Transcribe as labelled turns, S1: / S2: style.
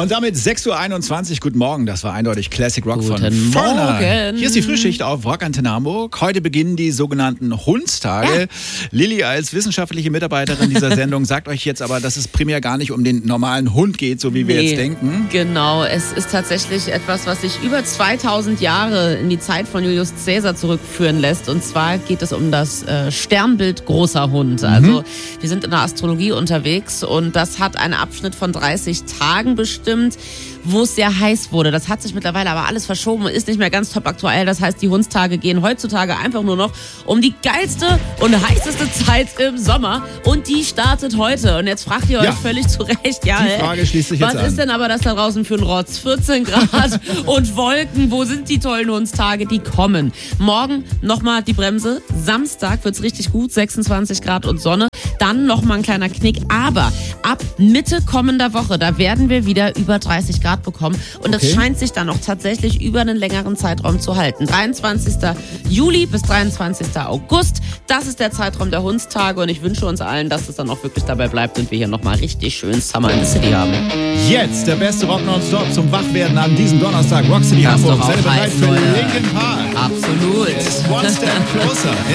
S1: Und damit 6.21 Uhr, guten Morgen. Das war eindeutig Classic Rock von
S2: Guten
S1: Foreigner.
S2: Morgen.
S1: Hier ist die Frühschicht auf Rockantenne Hamburg. Heute beginnen die sogenannten Hundstage. Ja. Lilly als wissenschaftliche Mitarbeiterin dieser Sendung sagt euch jetzt aber, dass es primär gar nicht um den normalen Hund geht, so wie wir jetzt denken.
S2: Genau, es ist tatsächlich etwas, was sich über 2000 Jahre in die Zeit von Julius Caesar zurückführen lässt. Und zwar geht es um das Sternbild großer Hund. Also wir sind in der Astrologie unterwegs und das hat einen Abschnitt von 30 Tagen bestimmt, wo es sehr heiß wurde. Das hat sich mittlerweile aber alles verschoben und ist nicht mehr ganz top aktuell. Das heißt, die Hundstage gehen heutzutage einfach nur noch um die geilste und heißeste Zeit im Sommer. Und die startet heute. Und jetzt fragt ihr euch völlig zu Recht,
S1: die Frage schließt sich jetzt an.
S2: Was ist denn aber das da draußen für ein Rotz? 14 Grad und Wolken. Wo sind die tollen Hundstage? Die kommen. Morgen nochmal die Bremse. Samstag wird's richtig gut. 26 Grad und Sonne. Dann nochmal ein kleiner Knick. Aber ab Mitte kommender Woche, da werden wir wieder über 30 Grad bekommen. Und das scheint sich dann auch tatsächlich über einen längeren Zeitraum zu halten. 23. Juli bis 23. August. Das ist der Zeitraum der Hundstage. Und ich wünsche uns allen, dass es dann auch wirklich dabei bleibt und wir hier nochmal richtig schön Summer in the City haben.
S1: Jetzt der beste Rock nonstop zum Wachwerden an diesem Donnerstag. Rock City Hamburg. Seid bereit für Linkin Park.
S2: Absolut.
S1: One Step Closer.